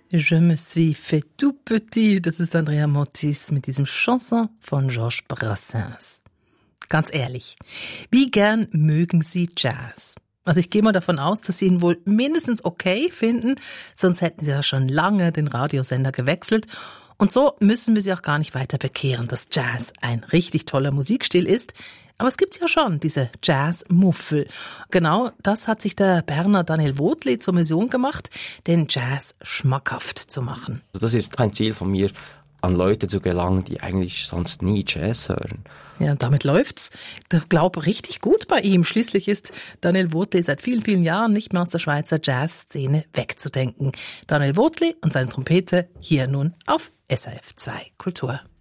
Je me suis fait tout petit. Das ist Andrea Motis mit diesem Chanson von Georges Brassens. Ganz ehrlich, wie gern mögen Sie Jazz? Also ich gehe mal davon aus, dass Sie ihn wohl mindestens okay finden, sonst hätten Sie ja schon lange den Radiosender gewechselt. Und so müssen wir Sie auch gar nicht weiter bekehren, dass Jazz ein richtig toller Musikstil ist. Aber es gibt's ja schon, diese Jazz-Muffel. Genau das hat sich der Berner Daniel Wotli zur Mission gemacht, den Jazz schmackhaft zu machen. Das ist ein Ziel von mir, an Leute zu gelangen, die eigentlich sonst nie Jazz hören. Ja, und damit läuft's. Ich glaube, richtig gut bei ihm. Schließlich ist Daniel Wotli seit vielen, vielen Jahren nicht mehr aus der Schweizer Jazzszene wegzudenken. Daniel Wotli und seine Trompete hier nun auf SRF 2 Kultur.